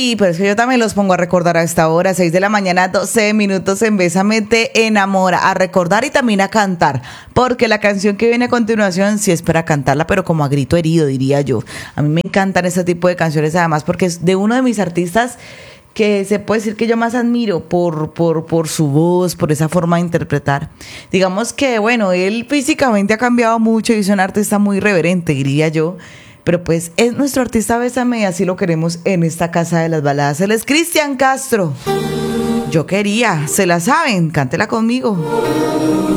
Sí, pero es que yo también los pongo a recordar a esta hora, 6 de la mañana, 12 minutos en Bésame te enamora, a recordar y también a cantar, porque la canción que viene a continuación sí es para cantarla, pero como a grito herido, diría yo. A mí me encantan este tipo de canciones, además, porque es de uno de mis artistas que se puede decir que yo más admiro por su voz, por esa forma de interpretar. Digamos que, bueno, él físicamente ha cambiado mucho y es un artista muy irreverente, diría yo. Pero pues es nuestro artista Bésame y así lo queremos en esta casa de las baladas. Él es Cristian Castro. Yo quería, se la saben, cántela conmigo.